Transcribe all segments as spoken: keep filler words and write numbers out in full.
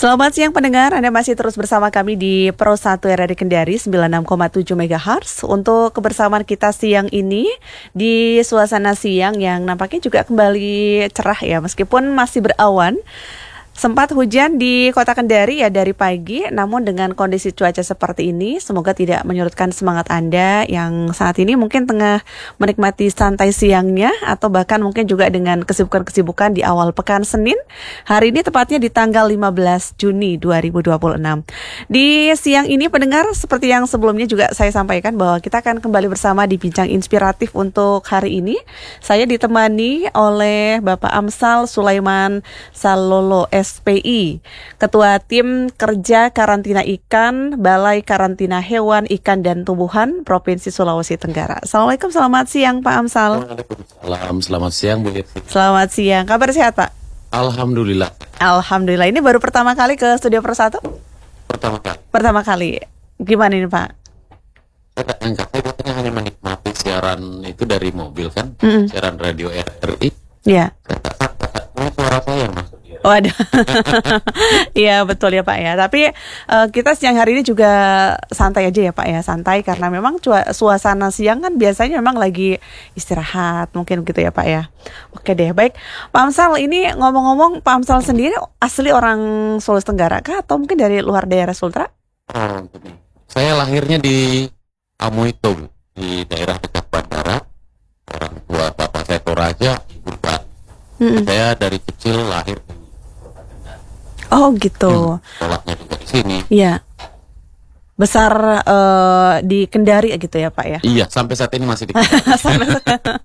Selamat siang pendengar, Anda masih terus bersama kami di Pro satu R R I Kendari sembilan puluh enam koma tujuh megahertz. Untuk kebersamaan kita siang ini di suasana siang yang nampaknya juga kembali cerah ya, meskipun masih berawan. Sempat hujan di kota Kendari ya dari pagi, namun dengan kondisi cuaca seperti ini semoga tidak menyurutkan semangat Anda yang saat ini mungkin tengah menikmati santai siangnya, atau bahkan mungkin juga dengan kesibukan-kesibukan di awal pekan Senin. Hari ini tepatnya di tanggal lima belas Juni dua ribu dua puluh enam. Di siang ini pendengar, seperti yang sebelumnya juga saya sampaikan bahwa kita akan kembali bersama di Bincang Inspiratif untuk hari ini. Saya ditemani oleh Bapak Amsal Sulaiman Salolo S P I, Ketua Tim Kerja Karantina Ikan, Balai Karantina Hewan, Ikan dan Tumbuhan, Provinsi Sulawesi Tenggara. Assalamualaikum, selamat siang Pak Amsal. Waalaikumsalam, selamat siang Bu Yeti. Selamat siang, kabar sehat Pak? Alhamdulillah. Alhamdulillah, ini baru pertama kali ke Studio Pro satu? Pertama kali. Pertama kali, gimana ini Pak? Saya tak angkat, saya katanya hanya menikmati siaran itu dari mobil kan, Mm-mm. siaran radio R R I. Iya. Saya tak tak ini suara saya yang masuk. Waduh, iya betul ya Pak ya. Tapi uh, kita siang hari ini juga santai aja ya Pak ya, santai karena memang cua- suasana siang kan biasanya memang lagi istirahat mungkin gitu ya Pak ya. Oke deh, baik Pak Amsal, ini ngomong-ngomong Pak Amsal sendiri asli orang Sulawesi Tenggara kah atau mungkin dari luar daerah Sultra? Oh, saya lahirnya di Amoito, Bu, di daerah dekat bandara. Orang tua bapak saya Toraja, ibu Pak. Mm-mm. Saya dari kecil lahir di Oh gitu. sekolahnya juga di sini. Iya. Besar uh, di Kendari gitu ya Pak ya. Iya, sampai saat ini masih di Sampai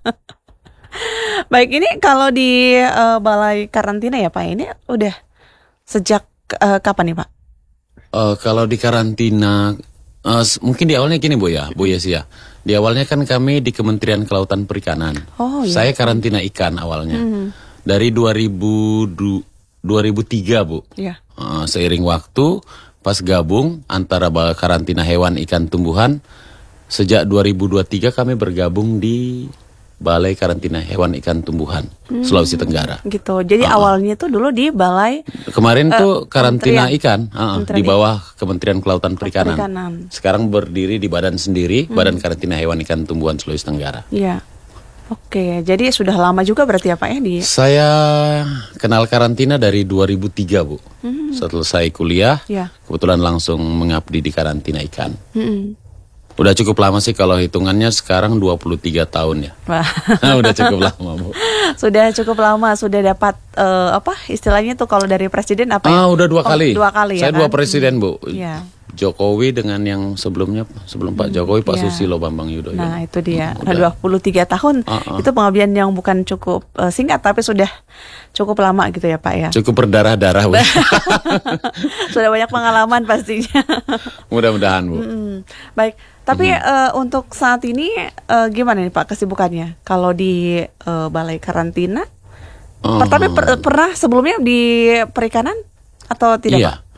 Baik, ini kalau di uh, Balai Karantina ya Pak, ini udah sejak uh, kapan nih Pak? Uh, kalau di karantina, uh, s- mungkin di awalnya gini Bu ya, Bu Yesi ya. Di awalnya kan kami di Kementerian Kelautan Perikanan. Oh iya. Saya karantina ikan awalnya. Hmm. Dari dua ribu dua ribu tiga Bu. Iya. Uh, seiring waktu, pas gabung antara Balai Karantina Hewan, Ikan, Tumbuhan, sejak dua ribu dua puluh tiga kami bergabung di Balai Karantina Hewan, Ikan, Tumbuhan, Sulawesi Tenggara. Gitu. Jadi Uh-uh. awalnya itu dulu di Balai Kemarin Eh, tuh karantina Kementerian- ikan uh-uh, Kementerian di bawah Kementerian Kelautan Perikanan. Perikanan. Sekarang berdiri di badan sendiri, Badan Karantina Hewan, Ikan, Tumbuhan Sulawesi Tenggara. Iya. Oke, jadi sudah lama juga berarti ya Pak ya di. Saya kenal karantina dari dua ribu tiga Bu. Setelah saya kuliah, Iya. kebetulan langsung mengabdi di karantina ikan. Mm-mm. Udah cukup lama sih, kalau hitungannya sekarang dua puluh tiga tahun ya. Wah. Udah cukup lama Bu. Sudah cukup lama, sudah dapat eh, apa istilahnya tuh kalau dari presiden apa ya? Ah, udah dua Oh, kali. Dua kali ya Saya dua kan? presiden Bu. Iya. Jokowi dengan yang sebelumnya, sebelum Pak Jokowi, Pak Iya. Susilo Bambang Yudhoyono. Nah itu dia, Hmm, nah, udah. dua puluh tiga tahun Uh-uh. itu pengabdian yang bukan cukup eh, singkat tapi sudah cukup lama gitu ya Pak ya. Cukup berdarah-darah Bu. Sudah banyak pengalaman pastinya. Mudah-mudahan Bu. Mm, baik, tapi eh, untuk saat ini eh, gimana nih Pak kesibukannya? Kalau di eh, Balai Karantina, Oh. tapi per- pernah sebelumnya di perikanan atau tidak Iya. Pak?